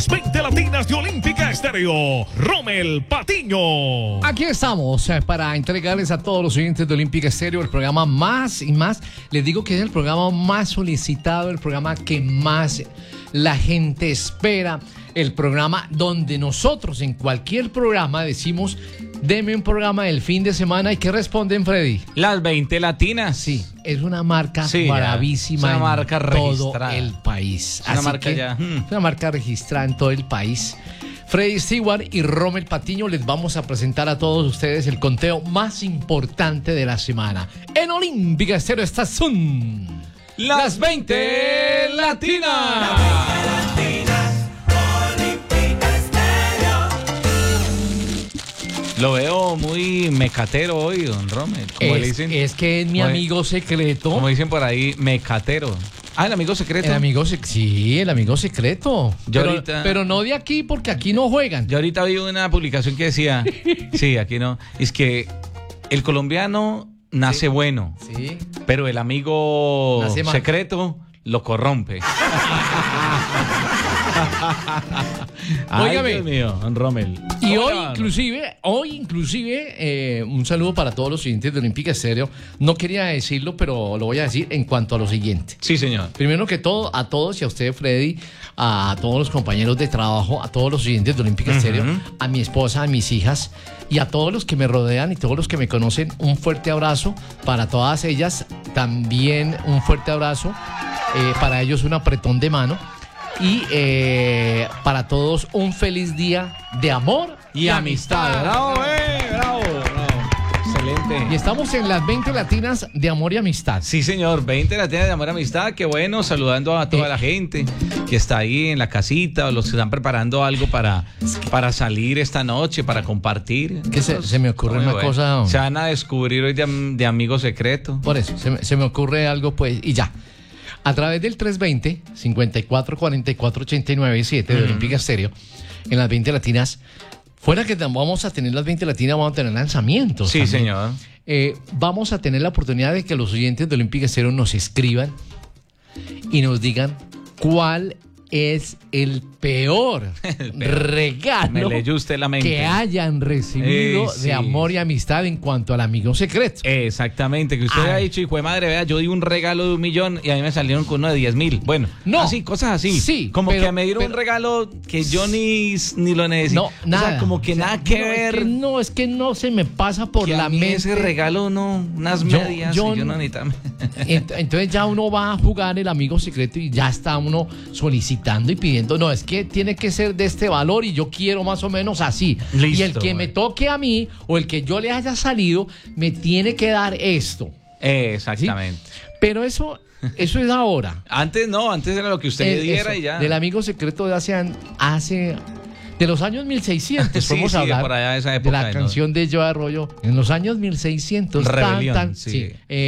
las 20 latinas de Olímpica Estéreo, Rommel Patiño. Aquí estamos para entregarles a todos los oyentes de Olímpica Estéreo el programa más y más. Les digo que es el programa más solicitado, el programa que más la gente espera, el programa donde nosotros en cualquier programa decimos: deme un programa del fin de semana. ¿Y qué responden, Freddy? Las 20 latinas. Sí, es una marca Sí, bravísima es una marca en todo registrada. el país. Es una Así marca que, ya. es una marca registrada en todo el país. Freddy Stewart y Rommel Patiño les vamos a presentar a todos ustedes el conteo más importante de la semana. En Olímpica Estéreo estas son Las 20 latinas. Lo veo muy mecatero hoy, don Rommel. Como le dicen, Es que es mi como- amigo secreto. como dicen por ahí, mecatero. Ah, el amigo secreto. El amigo sí, el amigo secreto. Yo pero, ahorita- pero no de aquí, porque aquí no juegan. Yo ahorita vi una publicación que decía, sí, aquí no, es que el colombiano nace bueno, Sí. pero el amigo Nace mal. secreto lo corrompe. Ay, Óigame. Dios mío, don Rommel. Y Hola. hoy inclusive, un saludo para todos los oyentes de Olímpica Estéreo. No quería decirlo, pero lo voy a decir en cuanto a lo siguiente. Sí, señor. Primero que todo, a todos y a usted, Freddy, a todos los compañeros de trabajo, a todos los oyentes de Olímpica Estéreo, a mi esposa, a mis hijas y a todos los que me rodean y todos los que me conocen, un fuerte abrazo para todas ellas. También un fuerte abrazo, para ellos un apretón de mano. Y para todos un feliz día de amor Y amistad. Bravo, bravo, bravo. Excelente. Y estamos en las 20 latinas de amor y amistad. Sí, señor, 20 latinas de amor y amistad, qué bueno, saludando a toda la gente que está ahí en la casita, o los que están preparando algo para salir esta noche, para compartir. Que se me ocurre Muy una bueno. cosa. Se van a descubrir hoy de amigo secreto. Por eso, se me ocurre algo, pues, y ya. A través del 320-5444-897 de Olímpica Estéreo, en las 20 latinas, fuera que vamos a tener las 20 latinas, vamos a tener lanzamientos. Sí, también. señor. Vamos a tener la oportunidad de que los oyentes de Olímpica Estéreo nos escriban y nos digan cuál es el peor regalo Me leyó usted la mente. que hayan recibido Sí. de amor y amistad en cuanto al amigo secreto. Exactamente, que usted Ay. ha dicho, hijo de madre, vea, yo di un regalo de 1 millón y a mí me salieron con uno de 10,000. Bueno, No. así, cosas así. Sí, como pero- que me dieron un pero- regalo que yo ni lo necesito. No, O nada. sea, como que O sea, nada que no, ver. es que no se me pasa por que la a mí mente. ese regalo no, unas Yo- medias, yo y yo no- no necesitaba. Entonces ya uno va a jugar el amigo secreto y ya está uno solicitando y pidiendo, no, es que tiene que ser de este valor y yo quiero más o menos así. Listo, y el que me toque a mí o el que yo le haya salido me tiene que dar esto. Exactamente. Pero eso es ahora. Antes no, antes era lo que usted le diera Eso, y ya. Del amigo secreto de hace de los años 1600, Sí, podemos sí, de hablar por allá de esa de época, la ¿no? canción de Joe Arroyo. En los años 1600, Rebelión, sí.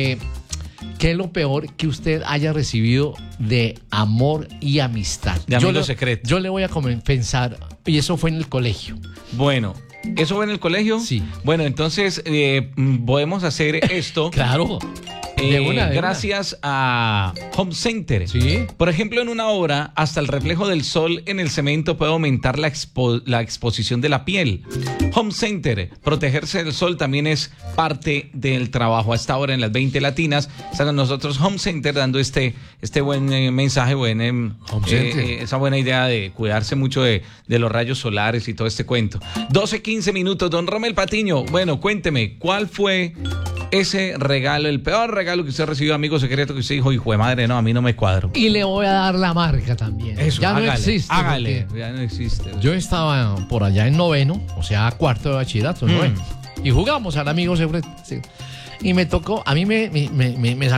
¿qué es lo peor que usted haya recibido de amor y amistad? De amigo Yo secreto. Yo le voy a pensar, y eso fue en el colegio. Bueno, ¿eso fue en el colegio? Sí. Bueno, entonces podemos hacer esto. Claro. De una. Gracias a Home Center. Sí. Por ejemplo, en una obra, hasta el reflejo del sol en el cemento puede aumentar la exposición de la piel. Home Center, protegerse del sol también es parte del trabajo. A esta hora en las 20 latinas, están con nosotros Home Center dando este buen mensaje, Home Center. esa buena idea de cuidarse mucho de los rayos solares y todo este cuento. 12:15 minutos, don Rommel Patiño. Bueno, cuénteme, ¿cuál fue ese regalo, el peor regalo que usted recibió, amigo secreto, que usted dijo, hijo de madre, no, a mí no me cuadro? Y le voy a dar la marca también. Eso, ya hágale, no existe. hágale. porque Ya no existe. Yo estaba por allá en noveno, o sea, cuarto de bachillerato, noveno. Y jugamos al amigo secreto. Sí. Y me tocó, a mí me